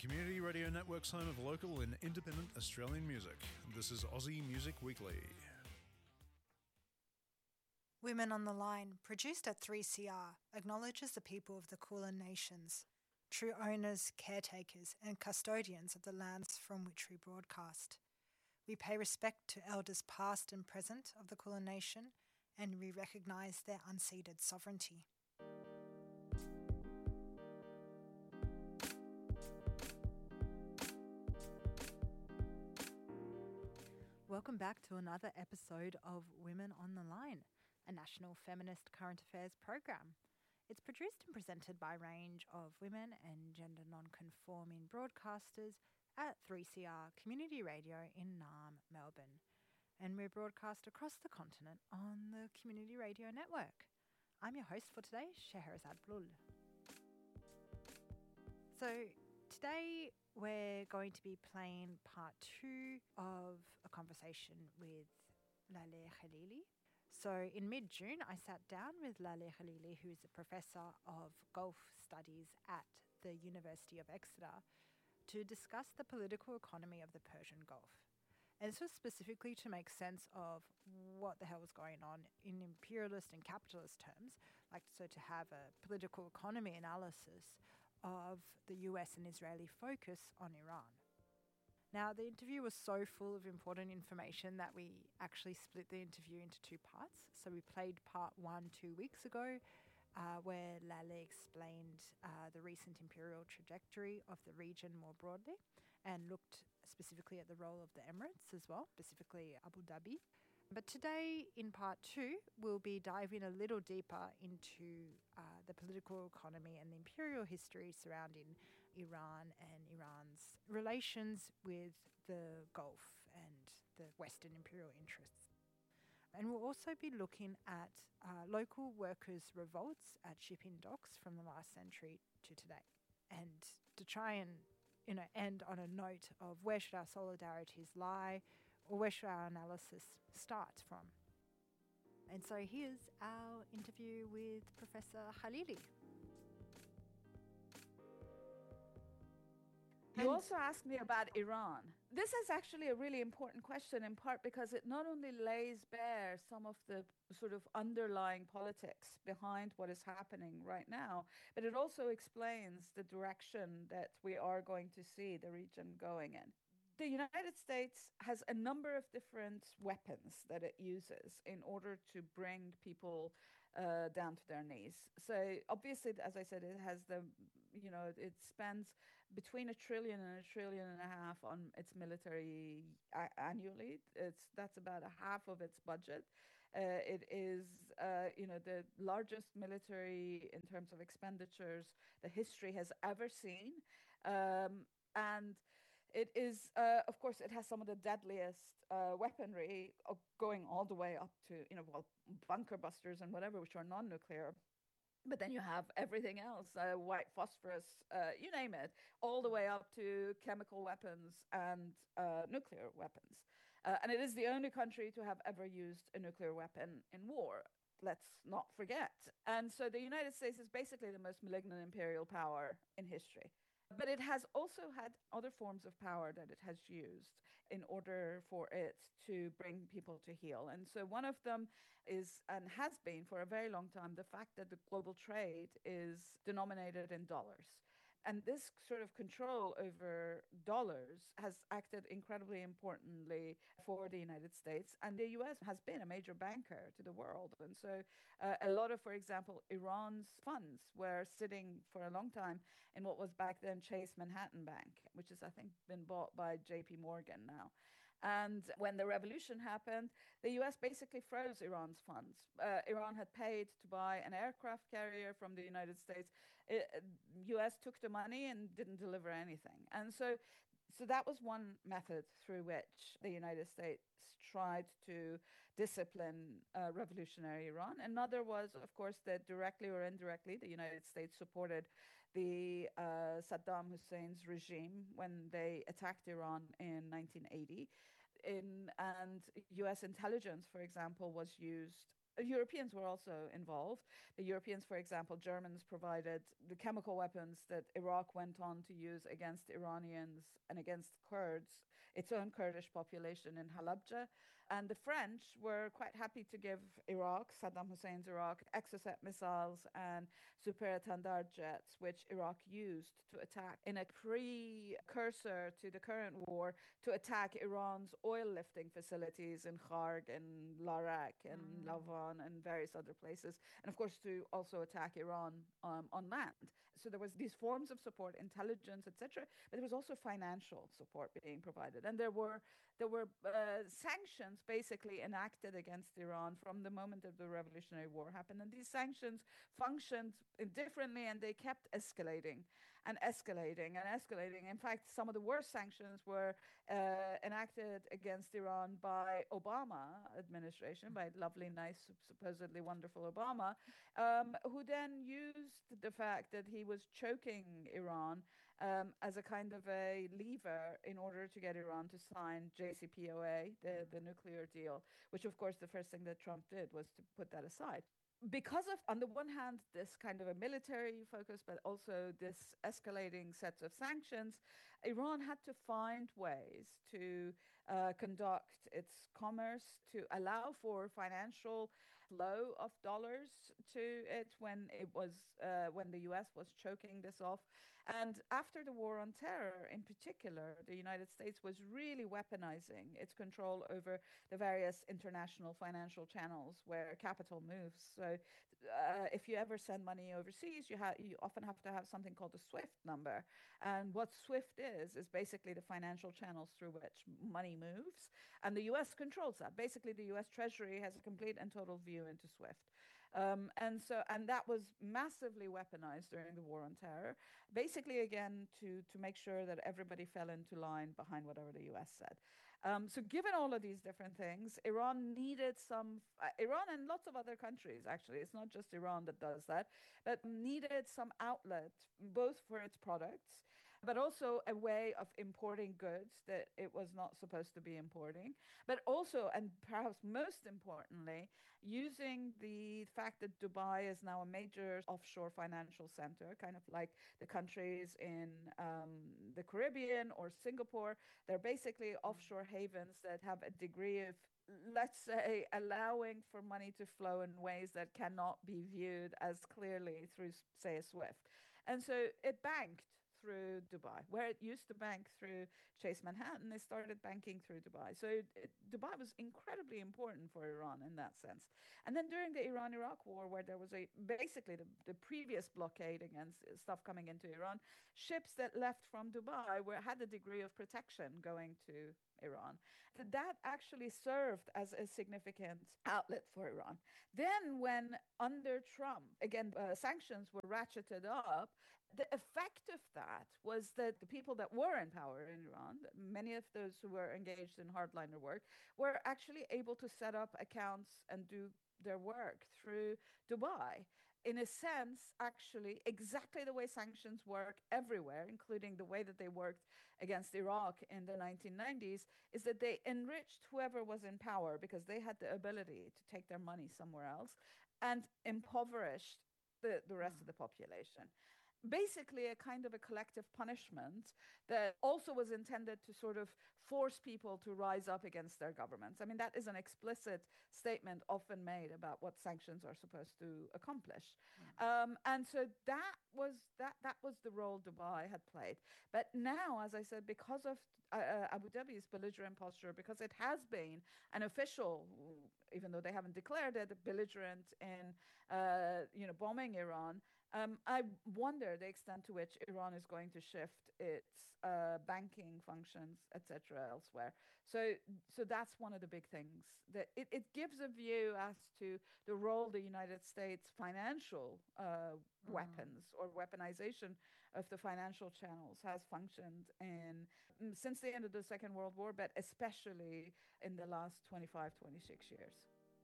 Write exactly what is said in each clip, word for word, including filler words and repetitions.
Community Radio Network's home of local and independent Australian music. This is Aussie Music Weekly. Women on the Line, produced at three C R, acknowledges the people of the Kulin Nations, true owners, caretakers and custodians of the lands from which we broadcast. We pay respect to elders past and present of the Kulin Nation, and we recognise their unceded sovereignty. Welcome back to another episode of Women on the Line, a national feminist current affairs program. It's produced and presented by a range of women and gender non-conforming broadcasters at three C R Community Radio in Naarm, Melbourne. And we're broadcast across the continent on the Community Radio Network. I'm your host for today, Scheherazade Blul. So today we're going to be playing part two of a conversation with Laleh Khalili. So in mid-June, I sat down with Laleh Khalili, who is a professor of Gulf Studies at the University of Exeter, to discuss the political economy of the Persian Gulf. And this was specifically to make sense of what the hell was going on in imperialist and capitalist terms, like so to have a political economy analysis of the U S and Israeli focus on Iran. Now, the interview was so full of important information that we actually split the interview into two parts. So we played part one two weeks ago, uh, where Laleh explained uh, the recent imperial trajectory of the region more broadly and looked specifically at the role of the Emirates as well, specifically Abu Dhabi. But today, in part two, we'll be diving a little deeper into uh, the political economy and the imperial history surrounding Iran and Iran's relations with the Gulf and the Western imperial interests. And we'll also be looking at uh, local workers' revolts at shipping docks from the last century to today. And to try and, you know, end on a note of where should our solidarities lie, or where should our analysis start from? And so here's our interview with Professor Khalili. You also asked me about Iran. This is actually a really important question, in part because it not only lays bare some of the sort of underlying politics behind what is happening right now, but it also explains the direction that we are going to see the region going in. The United States has a number of different weapons that it uses in order to bring people uh, down to their knees. So obviously, as I said, it has the, you know, it spends between a trillion and a trillion and a half on its military a- annually. It's that's about a half of its budget. Uh, it is, uh, you know, the largest military in terms of expenditures the history has ever seen. Um, and it is, uh, of course, it has some of the deadliest uh, weaponry uh, going all the way up to, you know, well, bunker busters and whatever, which are non-nuclear. But then you have everything else, uh, white phosphorus, uh, you name it, all the way up to chemical weapons and uh, nuclear weapons. Uh, and it is the only country to have ever used a nuclear weapon in war. Let's not forget. And so the United States is basically the most malignant imperial power in history. But it has also had other forms of power that it has used in order for it to bring people to heel. And so one of them is, and has been for a very long time, the fact that the global trade is denominated in dollars. And this sort of control over dollars has acted incredibly importantly for the United States. And the U S has been a major banker to the world. And so uh, a lot of, for example, Iran's funds were sitting for a long time in what was back then Chase Manhattan Bank, which has, I think, been bought by J P Morgan now. And when the revolution happened, the U S basically froze Iran's funds. Uh, Iran had paid to buy an aircraft carrier from the United States. It, U S took the money and didn't deliver anything. And so So that was one method through which the United States tried to discipline uh, revolutionary Iran. Another was, of course, that directly or indirectly, the United States supported the uh, Saddam Hussein's regime when they attacked Iran in nineteen eighty. In, and U S intelligence, for example, was used Europeans were also involved. The Europeans, for example, Germans provided the chemical weapons that Iraq went on to use against Iranians and against Kurds, its own Kurdish population in Halabja. And the French were quite happy to give Iraq, Saddam Hussein's Iraq, Exocet missiles and Super Tandar jets, which Iraq used to attack in a precursor to the current war, to attack Iran's oil lifting facilities in Kharg and Larak and mm. Lavan and various other places. And of course, to also attack Iran um, on land. So there was these forms of support, intelligence, et cetera, but there was also financial support being provided. And there were there were uh, sanctions basically enacted against Iran from the moment of the Revolutionary War happened. And these sanctions functioned differently, and they kept escalating and escalating and escalating. In fact, some of the worst sanctions were uh, enacted against Iran by Obama administration, by lovely, nice, supposedly wonderful Obama, um, who then used the fact that he was choking Iran um, as a kind of a lever in order to get Iran to sign J C P O A, the, the nuclear deal, which of course the first thing that Trump did was to put that aside. Because of, on the one hand, this kind of a military focus, but also this escalating sets of sanctions, Iran had to find ways to uh, conduct its commerce, to allow for financial flow of dollars to it when it was uh, when the U S was choking this off. And after the war on terror, in particular, the United States was really weaponizing its control over the various international financial channels where capital moves. So uh, if you ever send money overseas, you, ha- you often have to have something called a SWIFT number. And what SWIFT is, is basically the financial channels through which money moves. And the U S controls that. Basically, the U S Treasury has a complete and total view into SWIFT. Um, and so, and that was massively weaponized during the war on terror, basically, again, to, to make sure that everybody fell into line behind whatever the U S said. Um, so given all of these different things, Iran needed some, uh, Iran and lots of other countries, actually, it's not just Iran that does that, but needed some outlet, both for its products, but also a way of importing goods that it was not supposed to be importing, but also, and perhaps most importantly, using the fact that Dubai is now a major offshore financial center, kind of like the countries in um, the Caribbean or Singapore. They're basically offshore havens that have a degree of, let's say, allowing for money to flow in ways that cannot be viewed as clearly through, say, a SWIFT. And so it banked through Dubai, where it used to bank through Chase Manhattan. They started banking through Dubai. So it, Dubai was incredibly important for Iran in that sense. And then during the Iran-Iraq war, where there was a basically the, the previous blockade against stuff coming into Iran, ships that left from Dubai were had a degree of protection going to Iran. So that actually served as a significant outlet for Iran. Then when under Trump, again, uh, sanctions were ratcheted up, the effect of that was that the people that were in power in Iran, many of those who were engaged in hardliner work, were actually able to set up accounts and do their work through Dubai. In a sense, actually, exactly the way sanctions work everywhere, including the way that they worked against Iraq in the nineteen nineties, is that they enriched whoever was in power because they had the ability to take their money somewhere else, and impoverished the, the rest mm. of the population. Basically a kind of a collective punishment that also was intended to sort of force people to rise up against their governments. I mean, that is an explicit statement often made about what sanctions are supposed to accomplish. Mm. Um, and so that was that that was the role Dubai had played. But now, as I said, because of uh, Abu Dhabi's belligerent posture, because it has been an official, even though they haven't declared it, belligerent in uh, you know bombing Iran, Um, I wonder the extent to which Iran is going to shift its uh, banking functions, et cetera, elsewhere. So, so that's one of the big things. That it, it gives a view as to the role the United States financial uh, mm. weapons or weaponization of the financial channels has functioned in since the end of the Second World War, but especially in the last twenty-five, twenty-six years.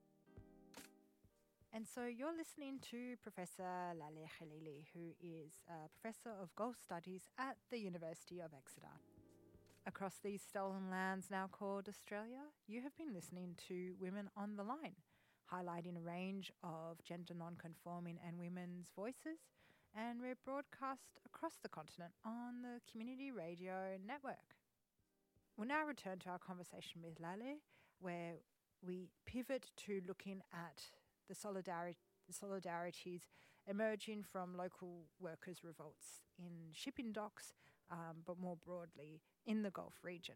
And so you're listening to Professor Laleh Khalili, who is a Professor of Gulf Studies at the University of Exeter. Across these stolen lands now called Australia, you have been listening to Women on the Line, highlighting a range of gender non-conforming and women's voices, and we're broadcast across the continent on the Community Radio Network. We'll now return to our conversation with Lale, where we pivot to looking at the solidari- solidarities emerging from local workers' revolts in shipping docks, um, but more broadly in the Gulf region.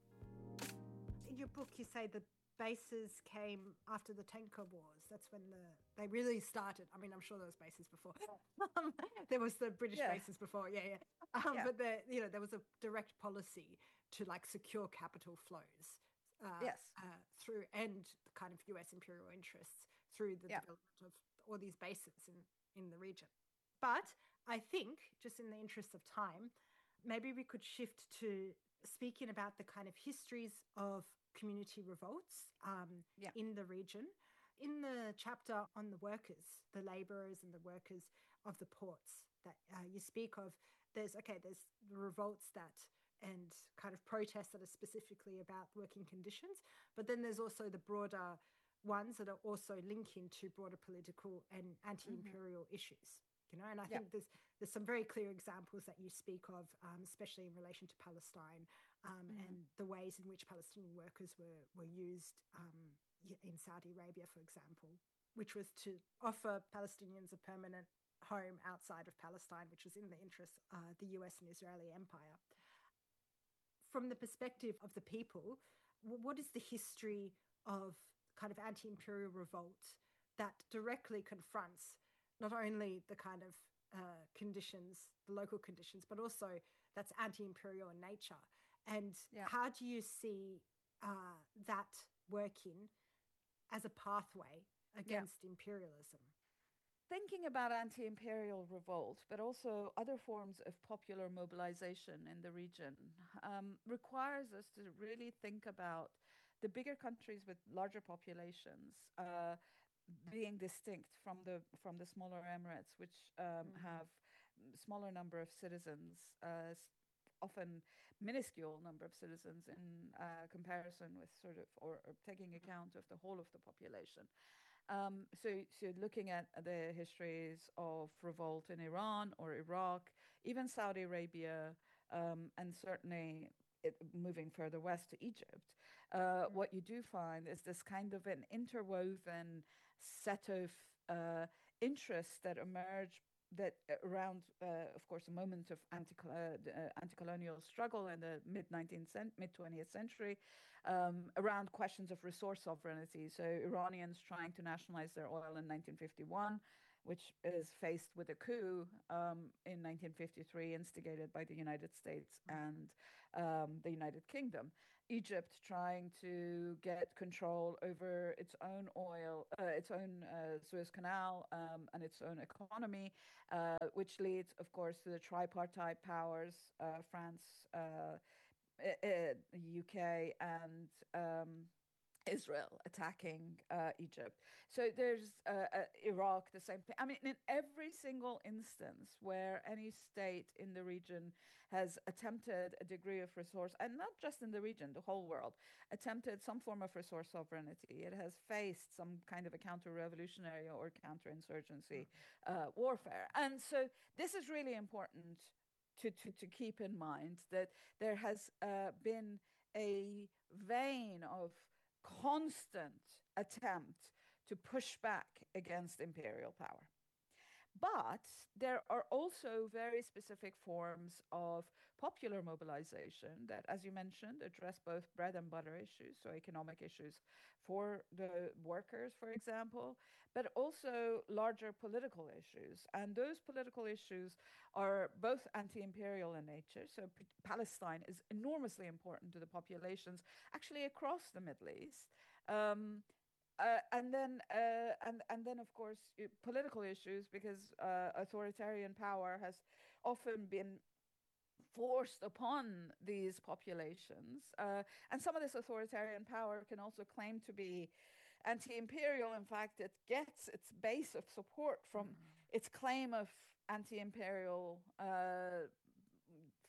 In your book, you say the bases came after the tanker wars. That's when the they really started. I mean, I'm sure there was bases before. um, there was the British Yeah. bases before, yeah, yeah. Um, Yeah. But there, you know, there was a direct policy to like secure capital flows. Uh, Yes. uh, through and the kind of U S imperial interests through the Yeah. development of all these bases in, in the region. But I think, just in the interest of time, maybe we could shift to speaking about the kind of histories of community revolts um, Yeah. in the region. In the chapter on the workers, the laborers and the workers of the ports that uh, you speak of, there's, okay, there's the revolts that and kind of protests that are specifically about working conditions. But then there's also the broader ones that are also linking to broader political and anti-imperial mm-hmm. issues, you know, and I yeah. think there's there's some very clear examples that you speak of, um, especially in relation to Palestine um, mm-hmm. and the ways in which Palestinian workers were, were used um, in Saudi Arabia, for example, which was to offer Palestinians a permanent home outside of Palestine, which was in the interest of uh, the U S and Israeli empire. From the perspective of the people, what is the history of kind of anti-imperial revolt that directly confronts not only the kind of uh, conditions, the local conditions, but also that's anti-imperial in nature? And yeah. how do you see uh, that working as a pathway against yeah. imperialism? Thinking about anti-imperial revolt, but also other forms of popular mobilization in the region, um, requires us to really think about the bigger countries with larger populations uh, being distinct from the from the smaller emirates, which um, mm. have smaller number of citizens, uh, often minuscule number of citizens in uh, comparison with sort of or, or taking account of the whole of the population. Um, so, so looking at the histories of revolt in Iran or Iraq, even Saudi Arabia, um, and certainly it, moving further west to Egypt, uh, mm-hmm. what you do find is this kind of an interwoven set of uh, interests that emerge that around, uh, of course, a moment of anti uh, anti-colonial struggle in the mid nineteenth, mid twentieth century, um, around questions of resource sovereignty. So Iranians trying to nationalize their oil in nineteen fifty-one, which is faced with a coup um, in nineteen fifty-three, instigated by the United States and um, the United Kingdom. Egypt trying to get control over its own oil, uh, its own uh, Suez Canal, um, and its own economy, uh, which leads, of course, to the tripartite powers, uh, France, uh, uh, U K, and um, Israel attacking uh, Egypt. So there's uh, uh, Iraq, the same thing. I mean, in every single instance where any state in the region has attempted a degree of resource, and not just in the region, the whole world, attempted some form of resource sovereignty, it has faced some kind of a counter-revolutionary or counter-insurgency uh, warfare. And so this is really important to, to, to keep in mind, that there has uh, been a vein of constant attempt to push back against imperial power. But there are also very specific forms of popular mobilization that, as you mentioned, address both bread and butter issues, so economic issues for the workers, for example, but also larger political issues. And those political issues are both anti-imperial in nature. So P- Palestine is enormously important to the populations, actually across the Middle East. Um, Uh, and then, uh, and and then, of course, uh, political issues, because uh, authoritarian power has often been forced upon these populations, uh, and some of this authoritarian power can also claim to be anti-imperial. In fact, it gets its base of support from mm. its claim of anti-imperial, uh, for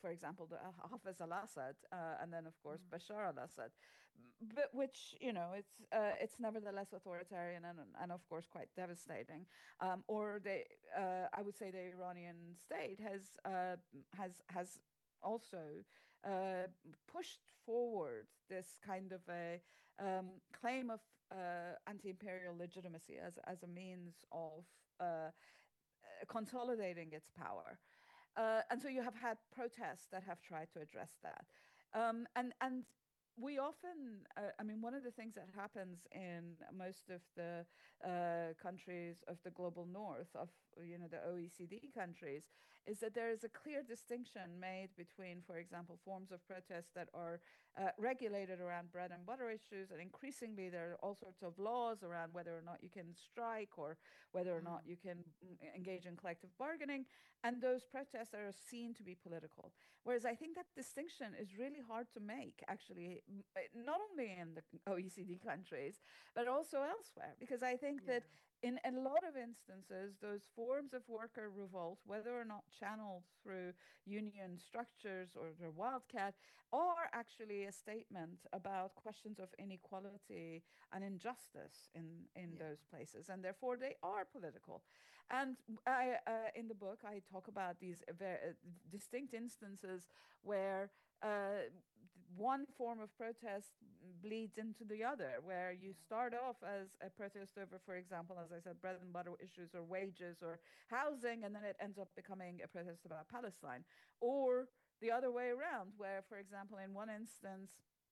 for example, the uh, Hafez al-Assad, uh, and then of course mm. Bashar al-Assad, but which, you know, it's uh, it's nevertheless authoritarian and and of course quite devastating. Um, or the uh, I would say the Iranian state has uh, has has also uh, pushed forward this kind of a um, claim of uh, anti-imperial legitimacy as as a means of uh, consolidating its power. Uh, and so you have had protests that have tried to address that. Um, and, and we often, uh, I mean, one of the things that happens in most of the uh, countries of the global north, of, you know, the O E C D countries, is that there is a clear distinction made between, for example, forms of protest that are uh, regulated around bread and butter issues, and increasingly there are all sorts of laws around whether or not you can strike or whether or mm. not you can engage in collective bargaining, and those protests are seen to be political. Whereas I think that distinction is really hard to make, actually, not only in the O E C D countries, but also elsewhere, because I think yeah. that in a lot of instances, those forms of worker revolt, whether or not channeled through union structures or the wildcat, are actually a statement about questions of inequality and injustice in, in yeah. those places. And therefore, they are political. And I, uh, in the book, I talk about these very uh, distinct instances where uh, one form of protest bleeds into the other, where you start off as a protest over, for example, as I said, bread and butter issues or wages or housing, and then it ends up becoming a protest about Palestine. Or the other way around, where, for example, in one instance,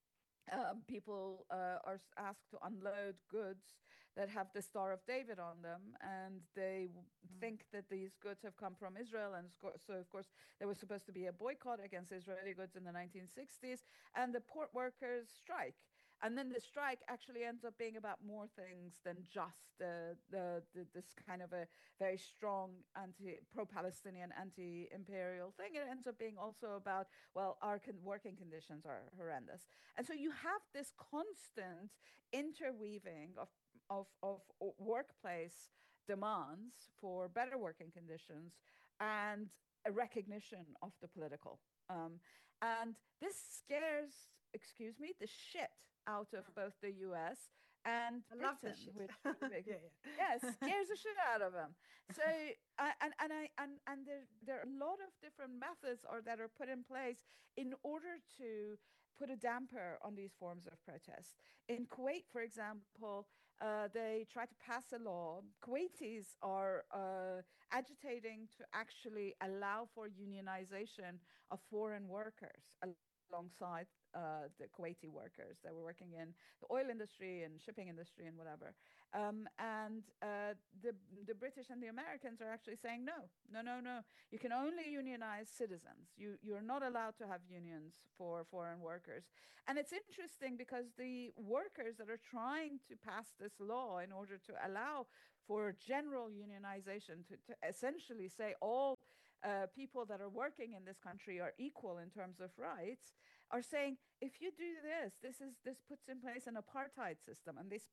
um, people uh, are asked to unload goods that have the Star of David on them, and they mm. think that these goods have come from Israel, and so of course there was supposed to be a boycott against Israeli goods in the nineteen sixties, and the port workers strike. And then the strike actually ends up being about more things than just uh, the, the this kind of a very strong anti pro-Palestinian, anti-imperial thing. It ends up being also about, well, our con- working conditions are horrendous. And so you have this constant interweaving of of, of workplace demands for better working conditions and a recognition of the political. Um, and this scares, excuse me, the shit out of both the U S and I Britain, love this shit. which yeah, yeah. yeah, scares the shit out of them. So I, and and I and and there there are a lot of different methods or that are put in place in order to put a damper on these forms of protest. In Kuwait, for example, uh, they try to pass a law. Kuwaitis are uh, agitating to actually allow for unionization of foreign workers alongside uh, the Kuwaiti workers that were working in the oil industry and shipping industry and whatever. Um, and uh, the the British and the Americans are actually saying, no, no, no, no. You can only unionize citizens. You, you're not allowed to have unions for foreign workers. And it's interesting because the workers that are trying to pass this law in order to allow for general unionization, to, to essentially say all uh, people that are working in this country are equal in terms of rights, are saying, if you do this, this is this puts in place an apartheid system, and this